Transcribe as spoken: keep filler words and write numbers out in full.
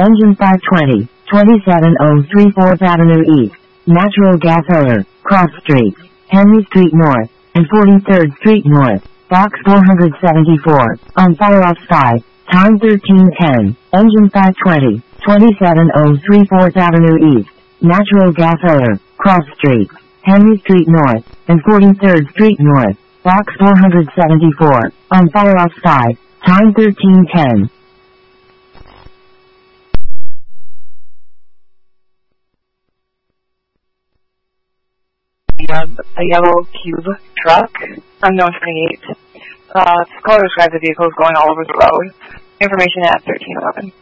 Engine five twenty, twenty-seven oh three fourth Avenue East, Natural Gas Odor, Cross Street, Henry Street North, and forty-third Street North, Box four seventy-four, on fire off spy, time thirteen ten, Engine five twenty, twenty-seven oh three fourth Avenue East, Natural Gas Odor, Cross Street, Henry Street North, and forty-third Street North, Box four seventy-four, on fire off spy, time thirteen ten. A yellow cube truck, unknown twenty-eight. Uh, caller describes the vehicle as going all over the road. Information at thirteen eleven.